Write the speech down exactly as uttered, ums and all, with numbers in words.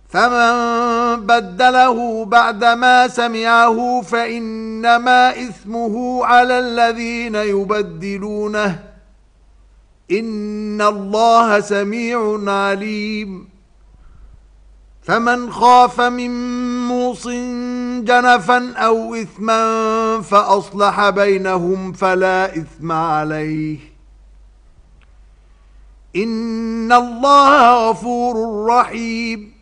فمن بدله بعدما سمعه فإنما إثمه على الذين يبدلونه إن الله سميع عليم فمن خاف من موص جنفا أو إثما فأصلح بينهم فلا إثم عليه إن الله غفور رحيم